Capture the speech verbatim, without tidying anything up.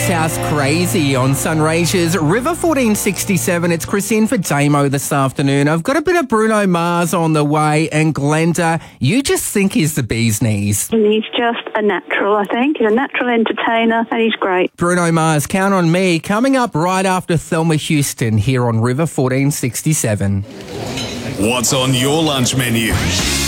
House Crazy on Sunraysia's River fourteen sixty-seven. It's Chris in for Damo this afternoon. I've got a bit of Bruno Mars on the way, and Glenda, you just think he's the bee's knees. He's just a natural, I think. He's a natural entertainer, and he's great. Bruno Mars, count on me, coming up right after Thelma Houston here on River fourteen sixty-seven. What's on your lunch menu?